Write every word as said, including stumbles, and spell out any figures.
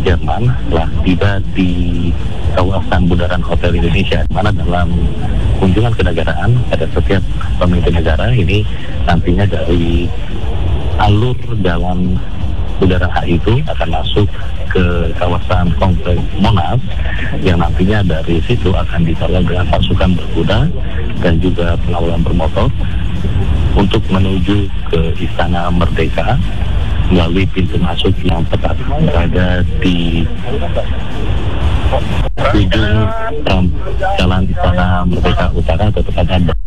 Jerman telah tiba di kawasan Bundaran Hotel Indonesia, di mana dalam kunjungan kenegaraan pada setiap pemimpin negara ini nantinya dari alur jalan Bundaran H I itu akan masuk ke kawasan kompleks Monas, yang nantinya dari situ akan dikawal dengan pasukan berkuda dan juga pengawalan bermotor untuk menuju ke Istana Merdeka melalui pintu masuk yang tepat berada di ujung um, Jalan Istana Merdeka Utara atau tepatnya